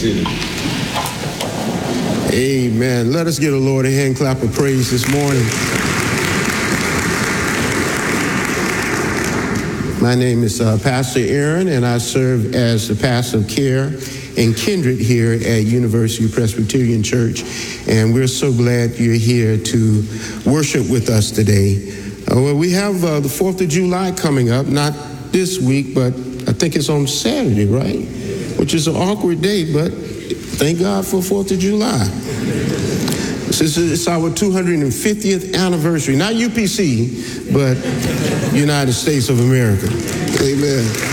seated. Amen. Let us give the Lord a hand clap of praise this morning. My name is Pastor Aaron, and I serve as the pastor of care and kindred here at University Presbyterian Church. And we're so glad you're here to worship with us today. Well, we have the 4th of July coming up, not this week, but I think it's on Saturday, right? Which is an awkward day, but thank God for 4th of July. It's our 250th anniversary, not UPC, but United States of America. Amen.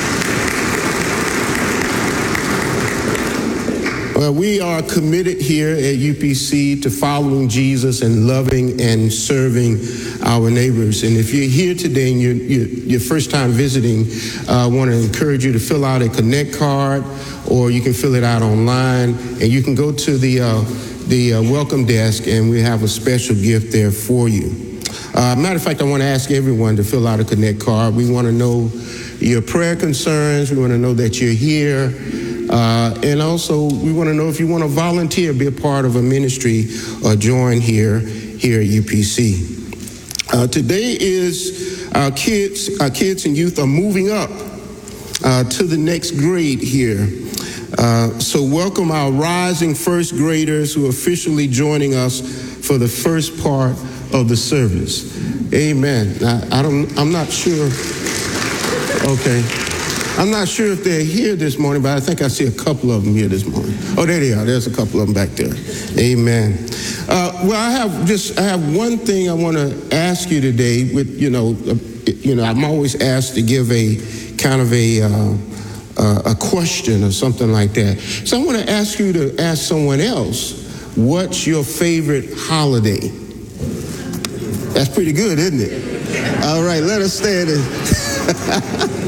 Well, we are committed here at UPC to following Jesus and loving and serving our neighbors. And if you're here today and you're first time visiting, I want to encourage you to fill out a Connect card, or you can fill it out online, and you can go to the welcome desk, and we have a special gift there for you. Matter of fact, I want to ask everyone to fill out a Connect card. We want to know your prayer concerns. We want to know that you're here. And also, we want to know if you want to volunteer, be a part of a ministry, or join here at UPC. Today is our kids and youth are moving up to the next grade here. So welcome our rising first graders who are officially joining us for the first part of the service. Amen. I'm not sure. Okay. I'm not sure if they're here this morning, but I think I see a couple of them here this morning. Oh, there they are. There's a couple of them back there. Amen. Well, I have one thing I want to ask you today. I'm always asked to give a kind of a question or something like that. So I want to ask you to ask someone else, what's your favorite holiday? That's pretty good, isn't it? All right, let us stand and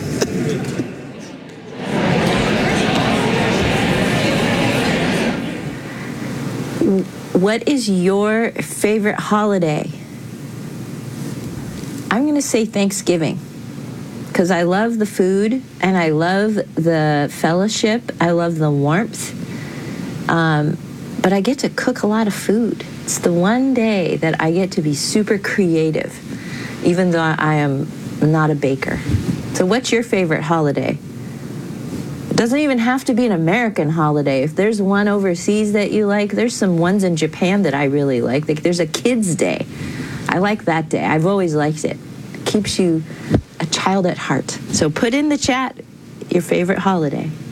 what is your favorite holiday? I'm going to say Thanksgiving, because I love the food and I love the fellowship. I love the warmth. But I get to cook a lot of food. It's the one day that I get to be super creative, even though I am not a baker. So what's your favorite holiday? It doesn't even have to be an American holiday. If there's one overseas that you like, there's some ones in Japan that I really like. There's a Kids' Day. I like that day. I've always liked it. It keeps you a child at heart. So put in the chat your favorite holiday.